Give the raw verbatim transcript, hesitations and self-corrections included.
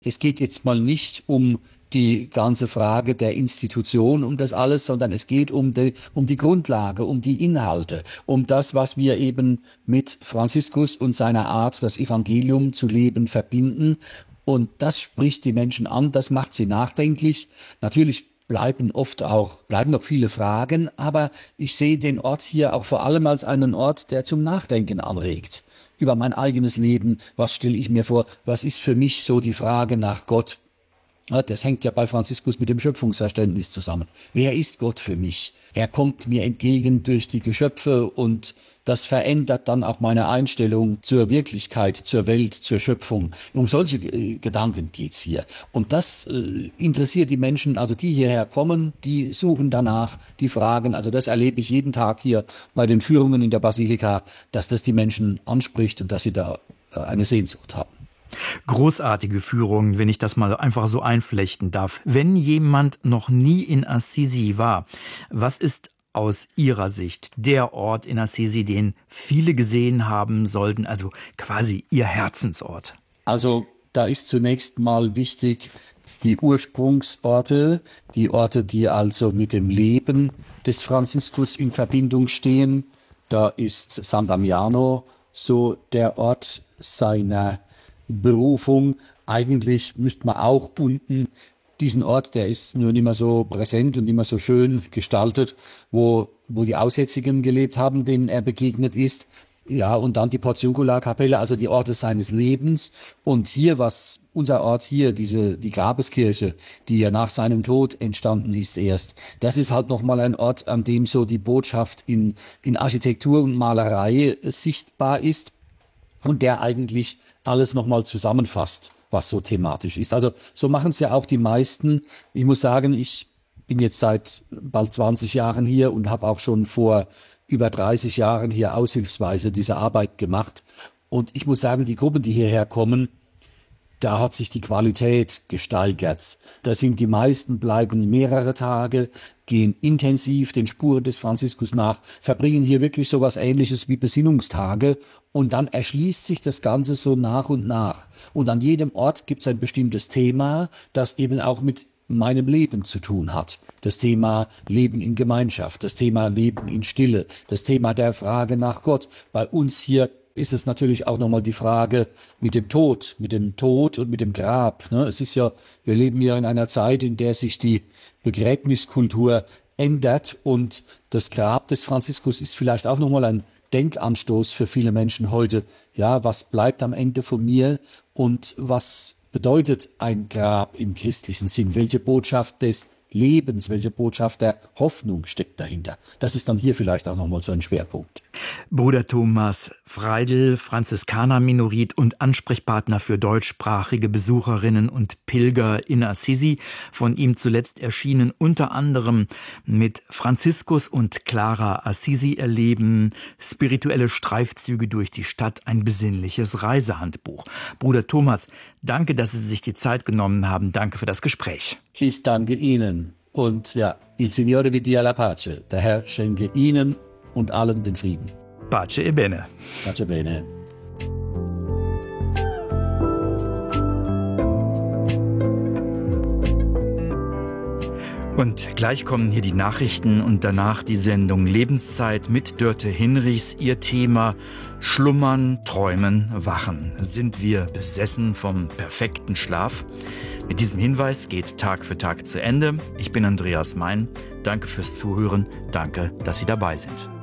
Es geht jetzt mal nicht um die ganze Frage der Institution, um das alles, sondern es geht um die, um die Grundlage, um die Inhalte, um das, was wir eben mit Franziskus und seiner Art, das Evangelium zu leben, verbinden. Und das spricht die Menschen an, das macht sie nachdenklich. Natürlich bleiben oft auch, bleiben noch viele Fragen, aber ich sehe den Ort hier auch vor allem als einen Ort, der zum Nachdenken anregt. Über mein eigenes Leben, was stelle ich mir vor, was ist für mich so die Frage nach Gott? Ja, das hängt ja bei Franziskus mit dem Schöpfungsverständnis zusammen. Wer ist Gott für mich? Er kommt mir entgegen durch die Geschöpfe und das verändert dann auch meine Einstellung zur Wirklichkeit, zur Welt, zur Schöpfung. Um solche äh, Gedanken geht's hier. Und das äh, interessiert die Menschen, also die hierher kommen, die suchen danach, die fragen. Also das erlebe ich jeden Tag hier bei den Führungen in der Basilika, dass das die Menschen anspricht und dass sie da äh, eine Sehnsucht haben. Großartige Führung, wenn ich das mal einfach so einflechten darf. Wenn jemand noch nie in Assisi war, was ist aus Ihrer Sicht der Ort in Assisi, den viele gesehen haben sollten, also quasi Ihr Herzensort? Also da ist zunächst mal wichtig, die Ursprungsorte, die Orte, die also mit dem Leben des Franziskus in Verbindung stehen. Da ist San Damiano so der Ort seiner Berufung. Eigentlich müsste man auch unten diesen Ort, der ist nur nicht mehr so präsent und nicht mehr so schön gestaltet, wo, wo die Aussätzigen gelebt haben, denen er begegnet ist. Ja, und dann die Portiuncula-Kapelle, also die Orte seines Lebens. Und hier, was unser Ort hier, diese, die Grabeskirche, die ja nach seinem Tod entstanden ist erst, das ist halt nochmal ein Ort, an dem so die Botschaft in, in Architektur und Malerei sichtbar ist und der eigentlich alles nochmal zusammenfasst, was so thematisch ist. Also so machen es ja auch die meisten. Ich muss sagen, ich bin jetzt seit bald zwanzig Jahren hier und habe auch schon vor über dreißig Jahren hier aushilfsweise diese Arbeit gemacht. Und ich muss sagen, die Gruppen, die hierher kommen, da hat sich die Qualität gesteigert. Da sind die meisten, bleiben mehrere Tage, gehen intensiv den Spuren des Franziskus nach, verbringen hier wirklich so was Ähnliches wie Besinnungstage und dann erschließt sich das Ganze so nach und nach. Und an jedem Ort gibt es ein bestimmtes Thema, das eben auch mit meinem Leben zu tun hat. Das Thema Leben in Gemeinschaft, das Thema Leben in Stille, das Thema der Frage nach Gott. Bei uns hier ist es natürlich auch nochmal die Frage mit dem Tod, mit dem Tod und mit dem Grab. Ne? Es ist ja, wir leben ja in einer Zeit, in der sich die Begräbniskultur ändert und das Grab des Franziskus ist vielleicht auch nochmal ein Denkanstoß für viele Menschen heute. Ja, was bleibt am Ende von mir und was bedeutet ein Grab im christlichen Sinn? Welche Botschaft des Lebens, welche Botschaft der Hoffnung steckt dahinter? Das ist dann hier vielleicht auch nochmal so ein Schwerpunkt. Bruder Thomas Freidl, Franziskaner-Minorit und Ansprechpartner für deutschsprachige Besucherinnen und Pilger in Assisi. Von ihm zuletzt erschienen unter anderem mit Franziskus und Clara Assisi erleben, spirituelle Streifzüge durch die Stadt, ein besinnliches Reisehandbuch. Bruder Thomas, danke, dass Sie sich die Zeit genommen haben. Danke für das Gespräch. Ich danke Ihnen. Und ja, il Signore vi dia la pace. Der Herr schenke Ihnen und allen den Frieden. Pace e bene. Pace bene. Und gleich kommen hier die Nachrichten und danach die Sendung Lebenszeit mit Dörte Hinrichs. Ihr Thema: Schlummern, Träumen, Wachen. Sind wir besessen vom perfekten Schlaf? Mit diesem Hinweis geht Tag für Tag zu Ende. Ich bin Andreas Mein. Danke fürs Zuhören. Danke, dass Sie dabei sind.